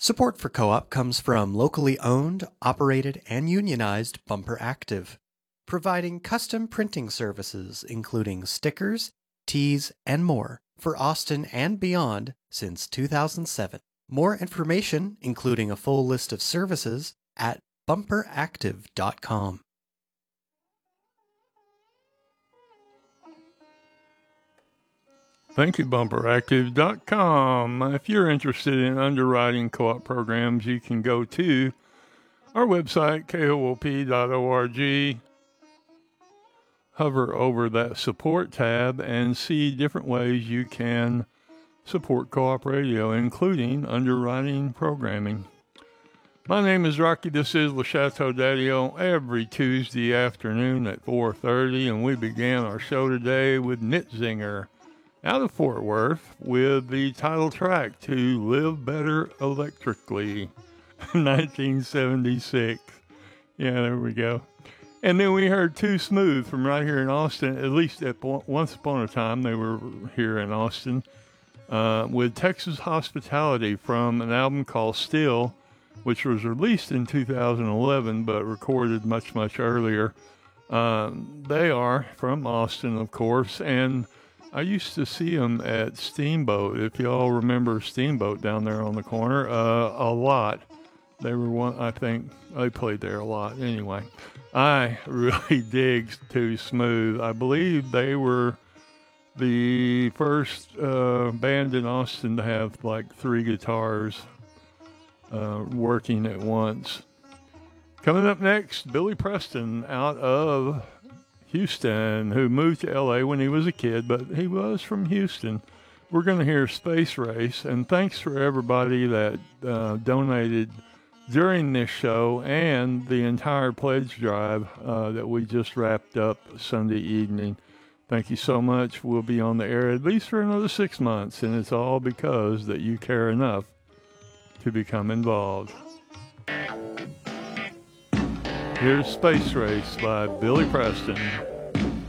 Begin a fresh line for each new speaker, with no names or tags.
Support for Co-op comes from locally owned, operated, and unionized Bumper Active, providing custom printing services including stickers, tees, and more for Austin and beyond since 2007. More information, including a full list of services, at bumperactive.com.
Thank you, bumperactive.com. If you're interested in underwriting co-op programs, you can go to our website, koop.org, hover over that support tab, and see different ways you can support Co-op Radio, including underwriting programming. My name is Rocky. This is Le Chateau Daddy-O, every Tuesday afternoon at 4:30, and we began our show today with Nitzinger out of Fort Worth with the title track to Live Better Electrically, 1976. Yeah, there we go. And then we heard Too Smooth from right here in Austin, at least once upon a time they were here in Austin, with Texas Hospitality from an album called Still, which was released in 2011 but recorded much, much earlier. They are from Austin, of course, and I used to see them at Steamboat, if y'all remember Steamboat down there on the corner, a lot. They were one, I think, they played there a lot. Anyway, I really dig Too Smooth. I believe they were the first band in Austin to have like 3 guitars working at once. Coming up next, Billy Preston out of Houston, who moved to LA when he was a kid, but he was from Houston. We're going to hear Space Race, and thanks for everybody that donated during this show and the entire pledge drive that we just wrapped up Sunday evening. Thank you so much. We'll be on the air at least for another 6 months, and it's all because that you care enough to become involved. Here's Space Race by Billy Preston.